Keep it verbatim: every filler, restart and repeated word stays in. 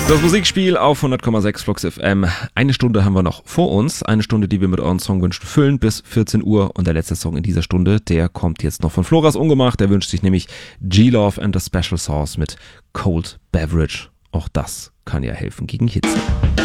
Das Musikspiel auf hundert Komma sechs Flux F M. Eine Stunde haben wir noch vor uns. Eine Stunde, die wir mit euren Songwünschen füllen bis vierzehn Uhr. Und der letzte Song in dieser Stunde, der kommt jetzt noch von Floras Ungemacht. Der wünscht sich nämlich G-Love and the Special Sauce mit Cold Beverage. Auch das kann ja helfen gegen Hitze.